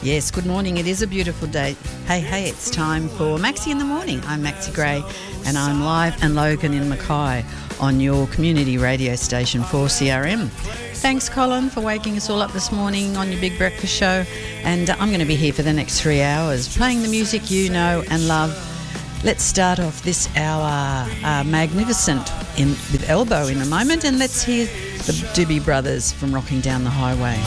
Yes, good morning. It is a beautiful day. Hey, it's time for Maxi in the Morning. I'm Maxi Gray and I'm live and Logan in Mackay on your community radio station 4CRM. Thanks, Colin, for waking us all up this morning on your big breakfast show. And I'm going to be here for the next 3 hours playing the music you know and love. Let's start off this hour magnificent with Elbow in a moment, and let's hear the Doobie Brothers from Rocking Down the Highway.